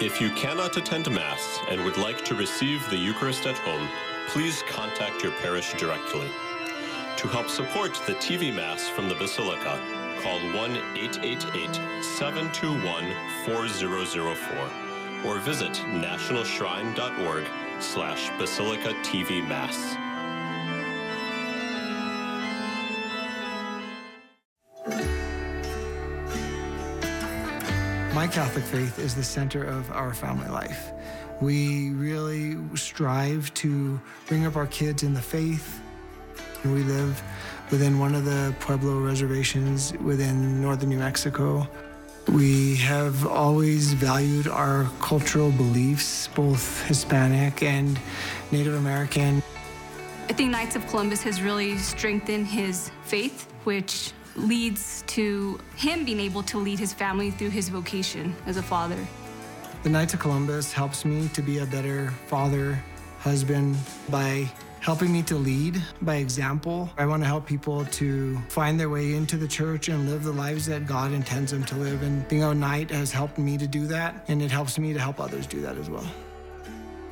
If you cannot attend Mass and would like to receive the Eucharist at home, please contact your parish directly. To help support the TV Mass from the Basilica, call 1-888-721-4004 or visit nationalshrine.org/Basilica TV Mass. My Catholic faith is the center of our family life. We really strive to bring up our kids in the faith. We live within one of the Pueblo reservations within northern New Mexico. We have always valued our cultural beliefs, both Hispanic and Native American. I think Knights of Columbus has really strengthened his faith, which leads to him being able to lead his family through his vocation as a father. The Knights of Columbus helps me to be a better father, husband, by helping me to lead by example. I want to help people to find their way into the church and live the lives that God intends them to live. And being a knight has helped me to do that, and it helps me to help others do that as well.